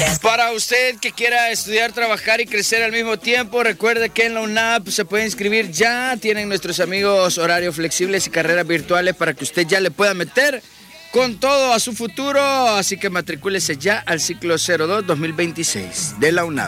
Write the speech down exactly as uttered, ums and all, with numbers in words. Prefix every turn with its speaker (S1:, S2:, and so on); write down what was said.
S1: Para usted que quiera estudiar, trabajar y crecer al mismo tiempo, recuerde que en la UNAP se puede inscribir ya. Tienen nuestros amigos horarios flexibles y carreras virtuales para que usted ya le pueda meter con todo a su futuro. Así que matricúlese ya al ciclo cero dos dos mil veintiséis de la UNAP.